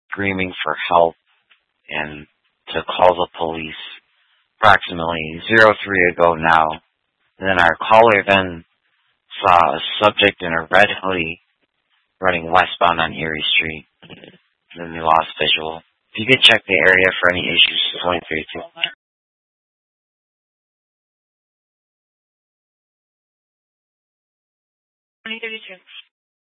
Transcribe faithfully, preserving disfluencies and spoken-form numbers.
screaming for help and to call the police approximately zero three ago now. And then our caller then saw a subject in a red hoodie running westbound on Erie Street. And then they lost visual. If you could check the area for any issues, twenty thirty-two. twenty thirty-two.